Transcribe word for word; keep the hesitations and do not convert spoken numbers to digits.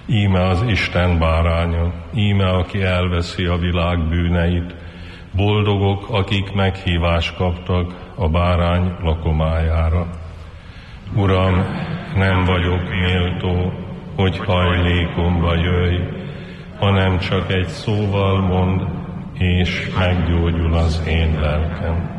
Íme az Isten báránya, íme, aki elveszi a világ bűneit. Boldogok, akik meghívást kaptak a bárány lakomájára. Uram, nem vagyok méltó, hogy hajlékomba jöjj, hanem csak egy szóval mondd, és meggyógyul az én lelkem.